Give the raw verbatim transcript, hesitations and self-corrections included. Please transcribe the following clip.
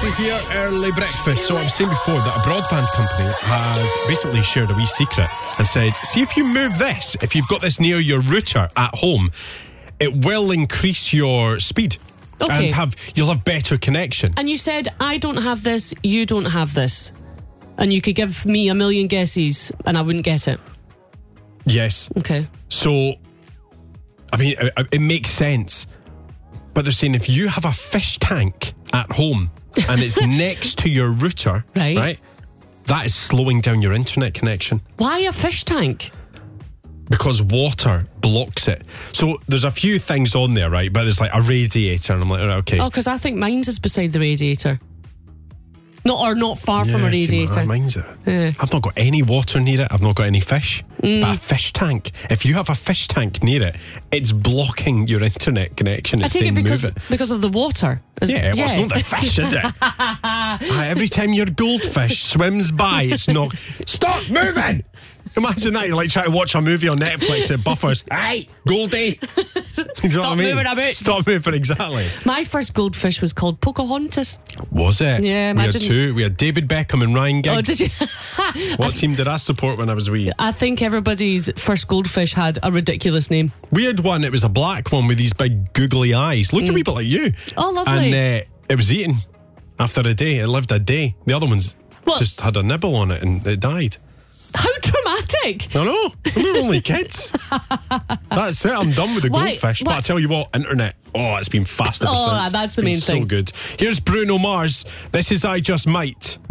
to hear early breakfast. So I was saying before that a broadband company has basically shared a wee secret and said, see if you move this, if you've got this near your router at home, it will increase your speed. Okay. And have you'll have better connection. And you said, I don't have this, you don't have this. And you could give me a million guesses and I wouldn't get it. Yes. Okay. So, I mean, it, it makes sense. But they're saying if you have a fish tank at home and it's next to your router, right. right, that is slowing down your internet connection. Why a fish tank? Because water blocks it. So there's a few things on there, right? But there's like a radiator, and I'm like, okay. Oh, because I think mine's is beside the radiator. Not or not far yeah, from a see, radiator. mine's it. Yeah. I've not got any water near it. I've not got any fish. Mm. But a fish tank. If you have a fish tank near it, it's blocking your internet connection. It's I take saying it because move it. because of the water. Is Yeah, it? well, it's not the fish, is it? Ah, every time your goldfish swims by, it's not. Stop moving! Imagine that, you're like trying to watch a movie on Netflix, it buffers. Hey, Goldie! You know Stop what I mean? moving a bit. Stop moving, exactly. My first goldfish was called Pocahontas. Was it? Yeah, we imagine. had two. We had David Beckham and Ryan Giggs. Oh, did you? What team did I support when I was wee? I think everybody's first goldfish had a ridiculous name. We had one, it was a black one with these big googly eyes. Looked mm. a wee bit like you. Oh, lovely. And uh, it was eaten after a day. It lived a day. The other ones what? just had a nibble on it and it died. How dramatic. I know. We're only kids. That's it. I'm done with the Why? goldfish. Why? But I tell you what, internet, oh, it's been fast ever Oh, since. that's the It's been main so thing. good. Here's Bruno Mars. This is I Just Might.